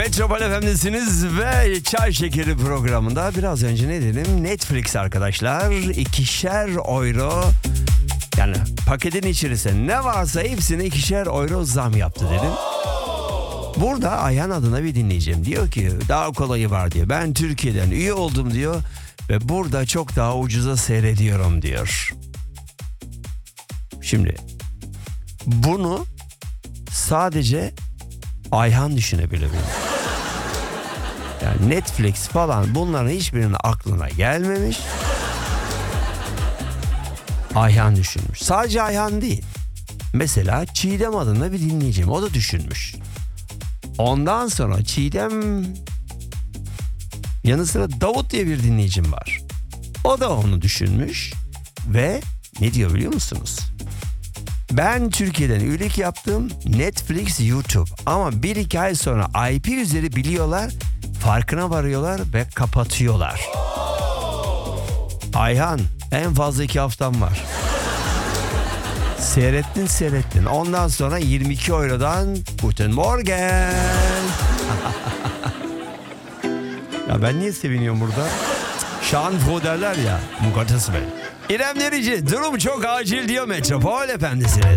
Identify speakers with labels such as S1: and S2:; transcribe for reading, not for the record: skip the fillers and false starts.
S1: Metropol FM'desiniz ve Çay Şekeri programında biraz önce ne dedim? Netflix arkadaşlar 2'şer euro, yani paketin içerisinde ne varsa hepsine 2'şer euro zam yaptı dedim. Burada Ayhan adına bir dinleyeceğim. Diyor ki daha kolayı var diyor. Ben Türkiye'den üye oldum diyor ve burada çok daha ucuza seyrediyorum diyor. Şimdi bunu sadece Ayhan düşünebilir. Yani Netflix falan bunların hiçbirinin aklına gelmemiş. Ayhan düşünmüş. Sadece Ayhan değil. Mesela Çiğdem adında bir dinleyeceğim. O da düşünmüş. Ondan sonra Çiğdem yanı sıra Davut diye bir dinleyicim var. O da onu düşünmüş. Ve ne diyor biliyor musunuz? Ben Türkiye'den üyelik yaptım, Netflix, YouTube. Ama 1-2 ay sonra IP üzeri biliyorlar, farkına varıyorlar ve kapatıyorlar. Ayhan, en fazla 2 haftam var. Seyrettin. Ondan sonra 22 eurodan Guten Morgen. Ya ben niye seviniyorum burada? Şanfo derler ya. Mukaddes Bey. İrem Derici, durum çok acil diyor Metropol Efendisi'ne.